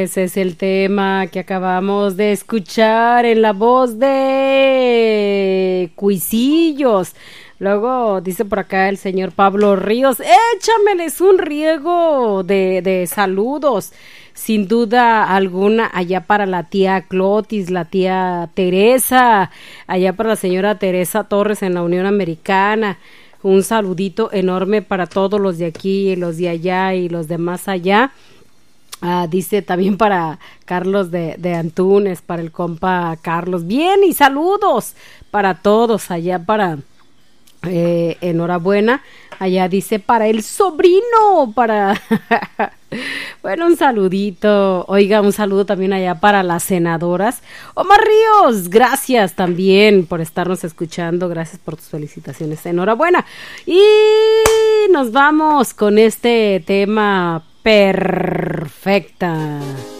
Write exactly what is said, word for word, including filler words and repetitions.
ese es el tema que acabamos de escuchar en la voz de Cuisillos. Luego dice por acá el señor Pablo Ríos, échameles un riego de, de saludos, sin duda alguna, allá para la tía Clotis, la tía Teresa, allá para la señora Teresa Torres en la Unión Americana. Un saludito enorme para todos los de aquí, los de allá y los de más allá. Ah, dice también para Carlos de, de Antunes, para el compa Carlos. Bien, y saludos para todos allá, para eh, enhorabuena. Allá dice para el sobrino, para bueno, un saludito. Oiga, un saludo también allá para las senadoras. Omar Ríos, gracias también por estarnos escuchando, gracias por tus felicitaciones, enhorabuena. Y nos vamos con este tema perfecta.